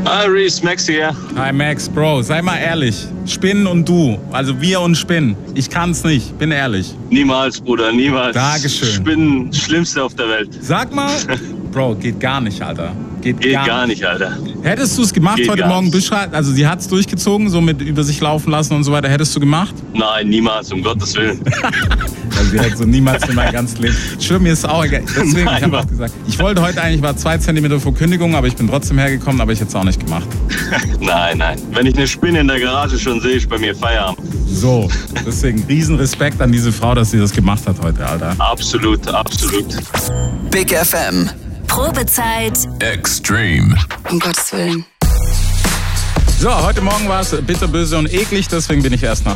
Hi Reese, Max hier. Hi Max, Bro, sei mal ehrlich. Spinnen und du, also wir und Spinnen. Ich kann's nicht, bin ehrlich. Niemals, Bruder, niemals. Dankeschön. Spinnen, Schlimmste auf der Welt. Sag mal, Bro, geht gar nicht, Alter. Geht gar nicht, Alter. Hättest du es gemacht Geht heute gar Morgen, nicht. also sie hat's durchgezogen, so mit über sich laufen lassen und so weiter. Hättest du gemacht? Nein, niemals, um Gottes Willen. Also sie hätte so niemals in mein ganzes Leben. Schwimmen mir ist auch egal. Deswegen, Nein, ich habe Mann. auch gesagt, ich wollte heute eigentlich, war 2 Zentimeter vor Kündigung, aber ich bin trotzdem hergekommen, aber ich hätte es auch nicht gemacht. Nein. Wenn ich eine Spinne in der Garage schon sehe, ist bei mir Feierabend. So, deswegen riesen Respekt an diese Frau, dass sie das gemacht hat heute, Alter. Absolut. Big FM. Probezeit. Extreme. Um Gottes Willen. So, heute Morgen war es bitterböse und eklig, deswegen bin ich erst nach